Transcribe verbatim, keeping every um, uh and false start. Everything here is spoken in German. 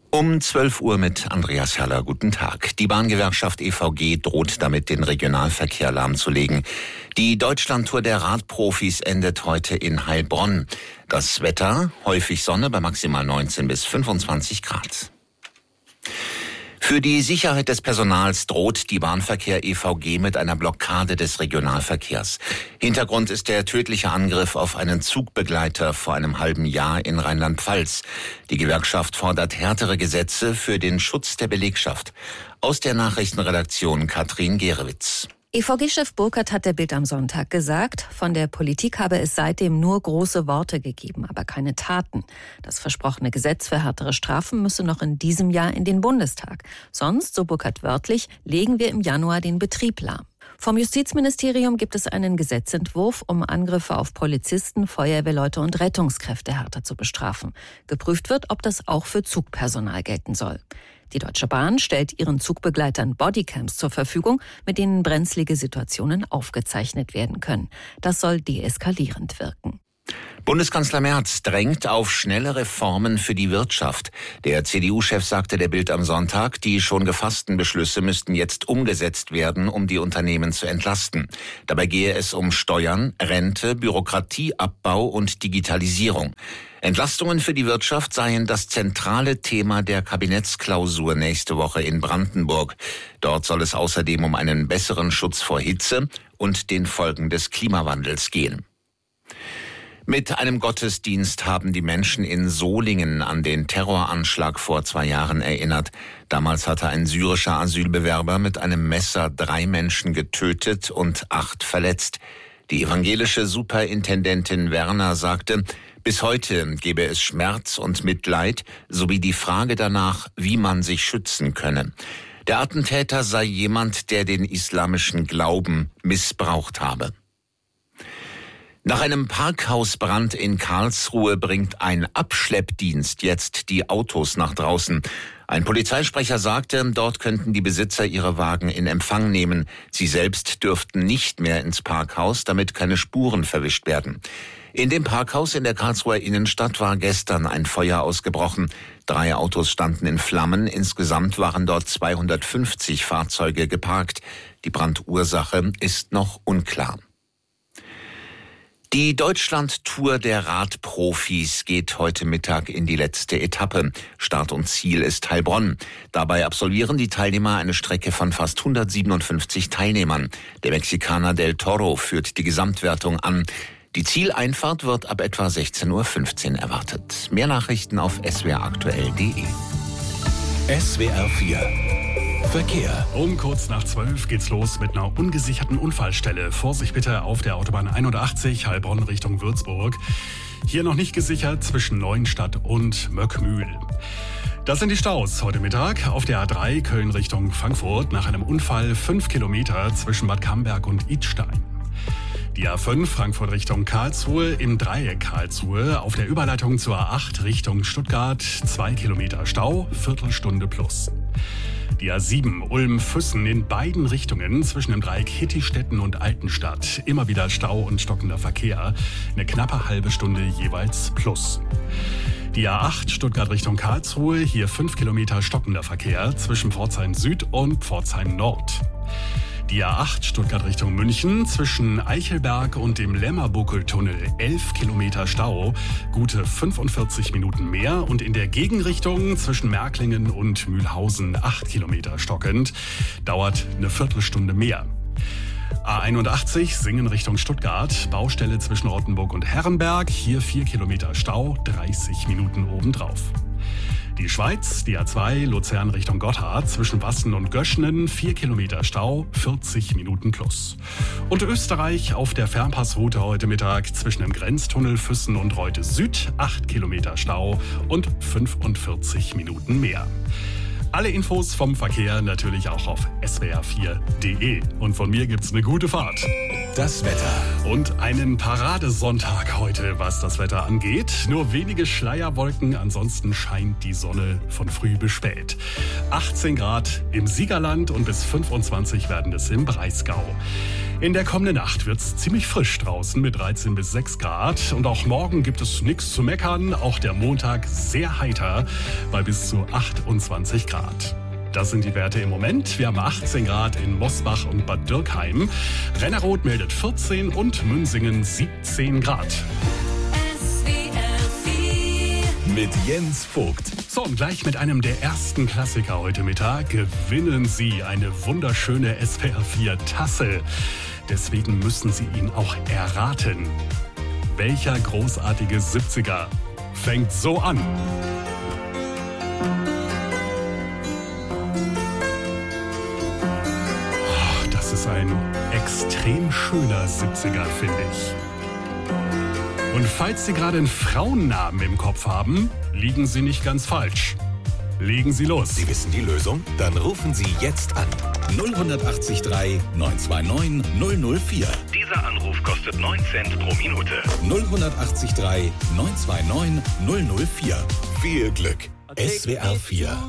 Um zwölf Uhr mit Andreas Herrler. Guten Tag. Die Bahngewerkschaft E V G droht damit, den Regionalverkehr lahmzulegen. Die Deutschlandtour der Radprofis endet heute in Heilbronn. Das Wetter, häufig Sonne bei maximal neunzehn bis fünfundzwanzig Grad. Für die Sicherheit des Personals droht die Bahnverkehr E V G mit einer Blockade des Regionalverkehrs. Hintergrund ist der tödliche Angriff auf einen Zugbegleiter vor einem halben Jahr in Rheinland-Pfalz. Die Gewerkschaft fordert härtere Gesetze für den Schutz der Belegschaft. Aus der Nachrichtenredaktion Katrin Gerewitz. E V G-Chef Burkhardt hat der Bild am Sonntag gesagt, von der Politik habe es seitdem nur große Worte gegeben, aber keine Taten. Das versprochene Gesetz für härtere Strafen müsse noch in diesem Jahr in den Bundestag. Sonst, so Burkhardt wörtlich, legen wir im Januar den Betrieb lahm. Vom Justizministerium gibt es einen Gesetzentwurf, um Angriffe auf Polizisten, Feuerwehrleute und Rettungskräfte härter zu bestrafen. Geprüft wird, ob das auch für Zugpersonal gelten soll. Die Deutsche Bahn stellt ihren Zugbegleitern Bodycams zur Verfügung, mit denen brenzlige Situationen aufgezeichnet werden können. Das soll deeskalierend wirken. Bundeskanzler Merz drängt auf schnelle Reformen für die Wirtschaft. Der C D U-Chef sagte der Bild am Sonntag, die schon gefassten Beschlüsse müssten jetzt umgesetzt werden, um die Unternehmen zu entlasten. Dabei gehe es um Steuern, Rente, Bürokratieabbau und Digitalisierung. Entlastungen für die Wirtschaft seien das zentrale Thema der Kabinettsklausur nächste Woche in Brandenburg. Dort soll es außerdem um einen besseren Schutz vor Hitze und den Folgen des Klimawandels gehen. Mit einem Gottesdienst haben die Menschen in Solingen an den Terroranschlag vor zwei Jahren erinnert. Damals hatte ein syrischer Asylbewerber mit einem Messer drei Menschen getötet und acht verletzt. Die evangelische Superintendentin Werner sagte, bis heute gebe es Schmerz und Mitleid sowie die Frage danach, wie man sich schützen könne. Der Attentäter sei jemand, der den islamischen Glauben missbraucht habe. Nach einem Parkhausbrand in Karlsruhe bringt ein Abschleppdienst jetzt die Autos nach draußen. Ein Polizeisprecher sagte, dort könnten die Besitzer ihre Wagen in Empfang nehmen. Sie selbst dürften nicht mehr ins Parkhaus, damit keine Spuren verwischt werden. In dem Parkhaus in der Karlsruher Innenstadt war gestern ein Feuer ausgebrochen. Drei Autos standen in Flammen. Insgesamt waren dort zweihundertfünfzig Fahrzeuge geparkt. Die Brandursache ist noch unklar. Die Deutschlandtour der Radprofis geht heute Mittag in die letzte Etappe. Start und Ziel ist Heilbronn. Dabei absolvieren die Teilnehmer eine Strecke von fast hundertsiebenundfünfzig Teilnehmern. Der Mexikaner Del Toro führt die Gesamtwertung an. Die Zieleinfahrt wird ab etwa sechzehn Uhr fünfzehn erwartet. Mehr Nachrichten auf s w r aktuell punkt d e. S W R vier Verkehr. Um kurz nach zwölf geht's los mit einer ungesicherten Unfallstelle. Vorsicht bitte auf der Autobahn einundachtzig, Heilbronn Richtung Würzburg. Hier noch nicht gesichert zwischen Neuenstadt und Möckmühl. Das sind die Staus heute Mittag auf der A drei Köln Richtung Frankfurt. Nach einem Unfall fünf Kilometer zwischen Bad Camberg und Idstein. Die A fünf Frankfurt Richtung Karlsruhe im Dreieck Karlsruhe auf der Überleitung zur A acht Richtung Stuttgart. Zwei Kilometer Stau, Viertelstunde plus. Die A sieben Ulm-Füssen in beiden Richtungen zwischen dem Dreieck Hittistetten und Altenstadt. Immer wieder Stau und stockender Verkehr. Eine knappe halbe Stunde jeweils plus. Die A acht Stuttgart Richtung Karlsruhe. Hier fünf Kilometer stockender Verkehr zwischen Pforzheim Süd und Pforzheim Nord. Die A acht Stuttgart Richtung München zwischen Eichelberg und dem Lämmerbuckeltunnel elf Kilometer Stau, gute fünfundvierzig Minuten mehr und in der Gegenrichtung zwischen Märklingen und Mühlhausen acht Kilometer stockend, dauert eine Viertelstunde mehr. A einundachtzig Singen Richtung Stuttgart, Baustelle zwischen Rottenburg und Herrenberg, hier vier Kilometer Stau, dreißig Minuten obendrauf. Die Schweiz, die A zwei Luzern Richtung Gotthard zwischen Wassen und Göschnen, vier Kilometer Stau, vierzig Minuten plus. Und Österreich auf der Fernpassroute heute Mittag zwischen dem Grenztunnel Füssen und Reute Süd, acht Kilometer Stau und fünfundvierzig Minuten mehr. Alle Infos vom Verkehr natürlich auch auf s w r vier punkt d e. Und von mir gibt's eine gute Fahrt. Das Wetter. Und einen Paradesonntag heute, was das Wetter angeht. Nur wenige Schleierwolken, ansonsten scheint die Sonne von früh bis spät. achtzehn Grad im Siegerland und bis fünfundzwanzig werden es im Breisgau. In der kommenden Nacht wird's ziemlich frisch draußen mit dreizehn bis sechs Grad. Und auch morgen gibt es nichts zu meckern. Auch der Montag sehr heiter bei bis zu achtundzwanzig Grad. Das sind die Werte im Moment. Wir haben achtzehn Grad in Mosbach und Bad Dürkheim. Rennerod meldet vierzehn und Münsingen siebzehn Grad. Mit Jens Vogt. So, und gleich mit einem der ersten Klassiker heute Mittag gewinnen Sie eine wunderschöne S W R vier Tasse. Deswegen müssen Sie ihn auch erraten. Welcher großartige siebziger fängt so an? Das ist ein extrem schöner siebziger, finde ich. Und falls Sie gerade einen Frauennamen im Kopf haben, liegen Sie nicht ganz falsch. Legen Sie los. Sie wissen die Lösung? Dann rufen Sie jetzt an. null acht drei neun zwei neun null null vier. Dieser Anruf kostet neun Cent pro Minute. null acht drei neun zwei neun null null vier. Viel Glück. S W R vier.